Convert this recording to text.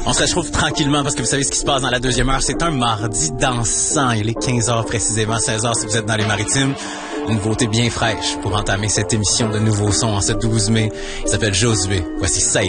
On se réchauffe tranquillement parce que vous savez ce qui se passe dans la deuxième heure. C'est un mardi dansant. Il est 15h précisément, 16h si vous êtes dans les Maritimes. Une nouveauté bien fraîche pour entamer cette émission de Nouveaux Sons en ce 12 mai. Il s'appelle Josué. Voici ça.